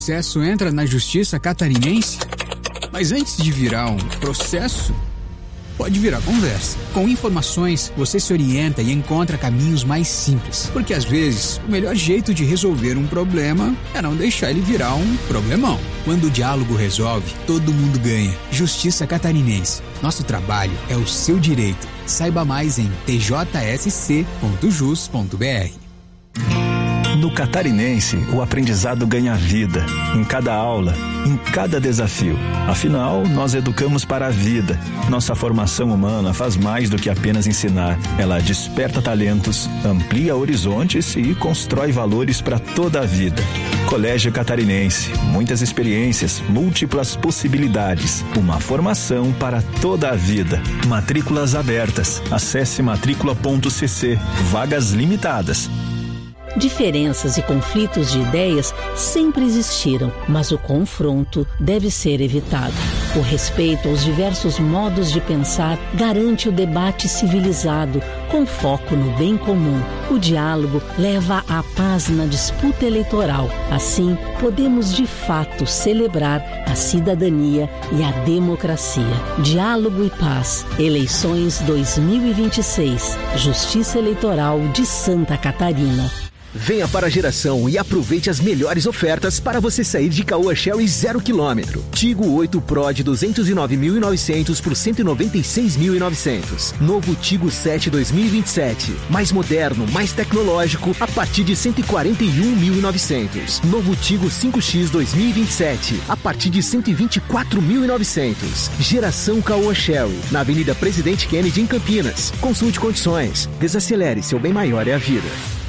processo entra na Justiça Catarinense? Mas antes de virar um processo, pode virar conversa. Com informações, você se orienta e encontra caminhos mais simples. Porque às vezes, o melhor jeito de resolver um problema é não deixar ele virar um problemão. Quando o diálogo resolve, todo mundo ganha. Justiça Catarinense. Nosso trabalho é o seu direito. Saiba mais em tjsc.jus.br. No Catarinense, o aprendizado ganha vida, em cada aula, em cada desafio. Afinal, nós educamos para a vida. Nossa formação humana faz mais do que apenas ensinar. Ela desperta talentos, amplia horizontes e constrói valores para toda a vida. Colégio Catarinense, muitas experiências, múltiplas possibilidades. Uma formação para toda a vida. Matrículas abertas. Acesse matricula.cc. Vagas limitadas. Diferenças e conflitos de ideias sempre existiram, mas o confronto deve ser evitado. O respeito aos diversos modos de pensar garante o debate civilizado, com foco no bem comum. O diálogo leva à paz na disputa eleitoral. Assim, podemos de fato celebrar a cidadania e a democracia. Diálogo e paz. Eleições 2026. Justiça Eleitoral de Santa Catarina. Venha para a Geração e aproveite as melhores ofertas para você sair de Caoa Shelly 0 km. Tigo 8 Pro de 209.900 por 196.900. Novo Tigo 7 2027. Mais moderno, mais tecnológico, a partir de 141.900. Novo Tigo 5X 2027, a partir de 124.900. Geração Caoa Shelly, na Avenida Presidente Kennedy, em Campinas. Consulte condições. Desacelere, seu bem maior é a vida.